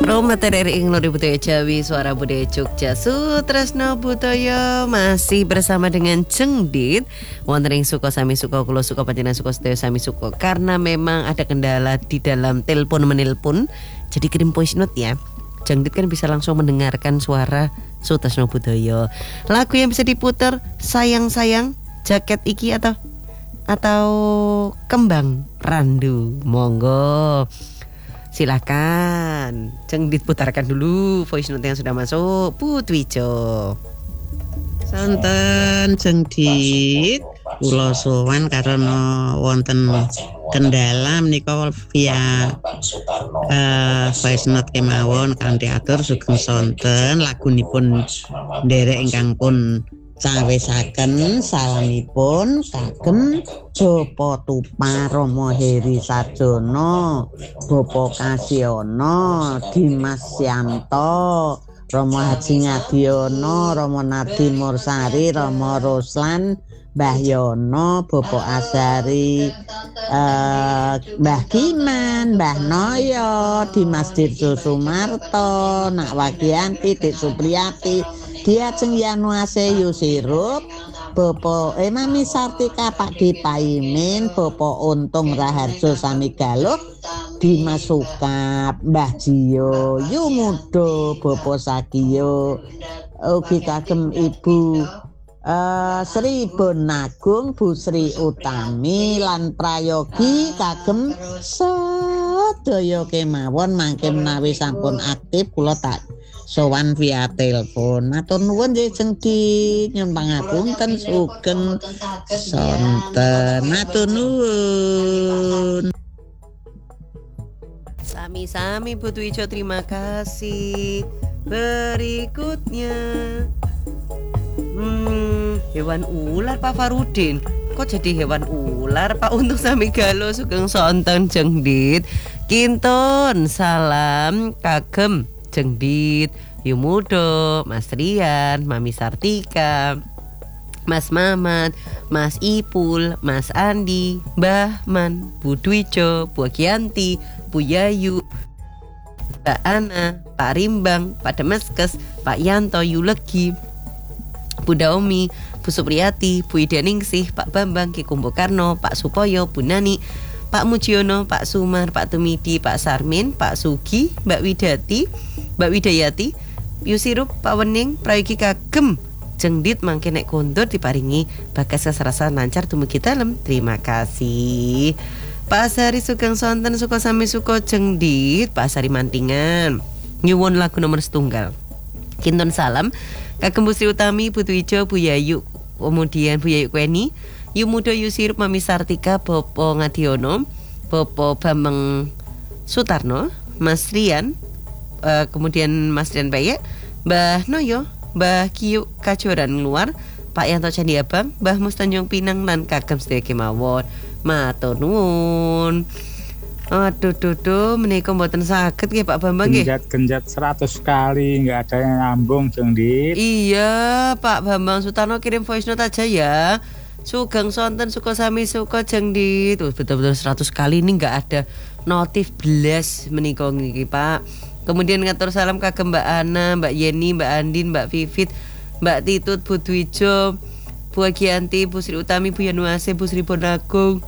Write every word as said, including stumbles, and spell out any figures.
Roma Tereri Ing Lori Budaya Jawi, Suara Budaya Jogja, Sutresno Budaya. Masih bersama dengan Cengdit. Wonten ing suka sami suka kula suka panjenengan suka sedaya sami suka. Karena memang ada kendala di dalam telepon menelpon, jadi kirim voice note ya. Cengdit kan bisa langsung mendengarkan suara Sutresno Budaya. Lagu yang bisa diputar sayang-sayang, jaket iki atau atau kembang randu. Monggo. Silahkan, Cengdit putarkan dulu voice note yang sudah masuk. Putwijo. Santen Cengdit, kula sowan karena wonten kendala menika via uh, voice note kemawon kanthi atur sugeng sonten lagunipun nderek ingkang pun cawisaken salamipun kagem Jopo Tupa Romo Heri Sarjono, Bopo Kasyono, Dimas Yanto, Romo Haji Ngadiono, Romo Nadi Mursari, Romo Ruslan, Mbah Yono, Bopo Asari, uh, Mbah Kiman, Mbah Noyo, Dimas Dirjo Sumarto, Nak Wagianti, Dik Supriyati, Diajeng Yanuase Yusirup, Bopo eh Mami Sartika Pak Dipaimin, Bopo Untung Raharjo Samigaluh, Dimas Sukap, Mbah Jiyo, Yumudo, Bopo Sagiyo, ugi kagem Ibu uh, Sri Bonagung, Bu Sri Utami lan prayogi kagem sedaya kemawon mangke menawi sampun aktif kula tak sowan via telepon. Matur nuwun nggih Cengdit, nyuwun pangapunten sugeng sonten. Matur nuwun. Sami-sami Putwijo, terima kasih. Berikutnya hmm, hewan ular Pak Farudin. Kok jadi hewan ular Pak? Untuk sami galo sugeng sonten Cengdit. Kinton salam kagem Cengdit, Yumudo, Mas Rian, Mami Sartika, Mas Mamat, Mas Ipul, Mas Andi, Mbah Man, Bu Dwijo, Bu Gianti, Bu Yayu, Mbak Ana, Pak Rimbang, Pak Demeskes, Pak Yanto, Yulegi, Bu Daomi, Bu Supriyati, Bu Ida Ningsih, Pak Bambang, Ki Kumbo Karno, Pak Supoyo, Bu Nani, Pak Mujiono, Pak Sumar, Pak Tumidi, Pak Sarmin, Pak Sugi, Mbak Widati, Mbak Widayati, Yusirup, Pak Wening, prayogi kagem Cengdit mangke nek kondur diparingi bagas keserasan lancar dumugi dalem. Terima kasih. Pak Asari sugeng sonten suka sami suka Cengdit, Pak Asari Mantingan. Nyuwun lagu nomor setunggal. Kinton salam kagem Bu Sri Utami, Bu Twijo, Bu Yayu, kemudian Bu Yayu Kweni, Yumudo, Yusirup, Mami Sartika, Bopo Ngadiono, Bopo Bambang Sutarno, Mas Rian, Uh, kemudian Mas Rian Payek, Mbah Noyo, Mbah Kiyu Kajoran luar, Pak Yanto Candi Abang, Mbah Mus Tanjung Pinang lan kagem sedaya kemawon. Matur nuwun. Aduh duh duh menika mboten saged nggih Pak Bambang nggih. Genjat-genjat seratus kali enggak ada yang nyambung Cengdit. Iya, Pak Bambang Sutarno kirim voice note aja ya. Sugeng sonten suka sami suka Cengdit. Tuh betul-betul seratus kali ini enggak ada notif belas menika niki Pak. Kemudian ngatur salam kagem Mbak Ana, Mbak Yeni, Mbak Andin, Mbak Vivit, Mbak Titut, Bu Dwijo, Bu Gianti, Bu Sri Utami, Bu Yanuase, Bu Sri Bonagung,